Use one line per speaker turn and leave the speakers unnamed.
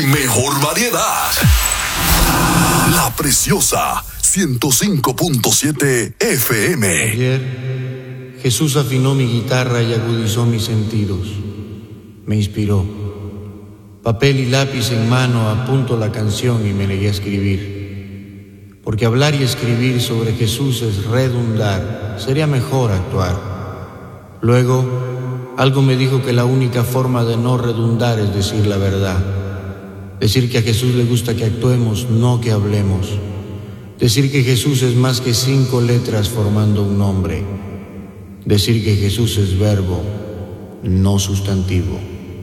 mejor variedad. La Preciosa 105.7 FM.
Ayer Jesús afinó mi guitarra y agudizó mis sentidos. Me inspiró. Papel y lápiz en mano apunto la canción y me negué a escribir. Porque hablar y escribir sobre Jesús es redundar, sería mejor actuar. Luego, algo me dijo que la única forma de no redundar es decir la verdad. Decir que a Jesús le gusta que actuemos, no que hablemos. Decir que Jesús es más que 5 letras formando un nombre. Decir que Jesús es verbo, no sustantivo.